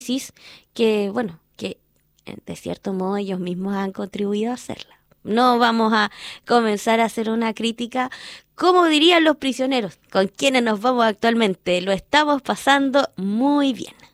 que, bueno, que de cierto modo ellos mismos han contribuido a hacerla. No vamos a comenzar a hacer una crítica, como dirían los prisioneros, con quienes nos vamos actualmente. Lo estamos pasando muy bien.